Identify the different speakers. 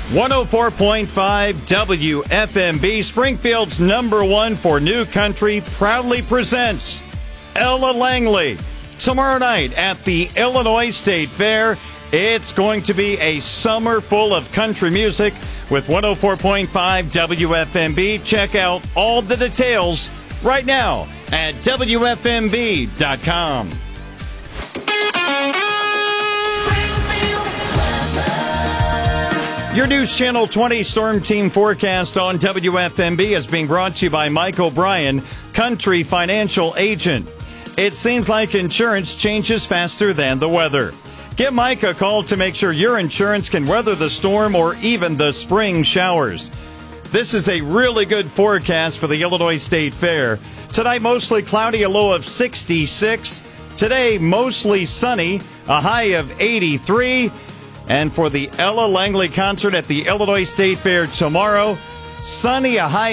Speaker 1: 104.5 WFMB, Springfield's #1 for new country, proudly presents Ella Langley. Tomorrow night at the Illinois State Fair, it's going to be a summer full of country music with 104.5 WFMB. Check out all the details right now at WFMB.com. Your News Channel 20 Storm Team forecast on WFMB is being brought to you by Mike O'Brien, Country Financial Agent. It seems like insurance changes faster than the weather. Give Mike a call to make sure your insurance can weather the storm or even the spring showers. This is a really good forecast for the Illinois State Fair. Tonight, mostly cloudy, a low of 66. Today, mostly sunny, a high of 83. And for the Ella Langley concert at the Illinois State Fair tomorrow, sunny, a high